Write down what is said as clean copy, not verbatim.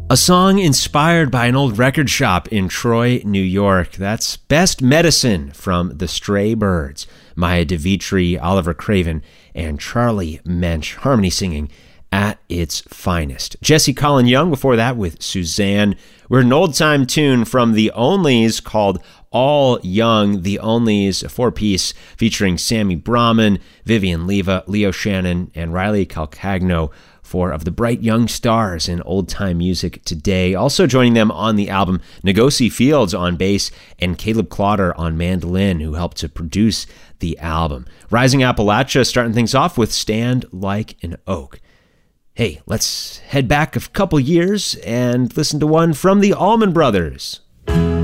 A song inspired by an old record shop in Troy, New York. That's Best Medicine from the Stray Birds. Maya DeVitri, Oliver Craven, and Charlie Mensch harmony singing at its finest. Jesse Colin Young before that with Suzanne. We're an old-time tune from the Onlys called All Young. The Onlys, a four-piece featuring Sammy Brahman, Vivian Leva, Leo Shannon, and Riley Calcagno, four of the bright young stars in old-time music today. Also joining them on the album, Ngozi Fields on bass and Caleb Clodder on mandolin, who helped to produce the album. Rising Appalachia starting things off with Stand Like an Oak. Hey, let's head back a couple years and listen to one from the Allman Brothers.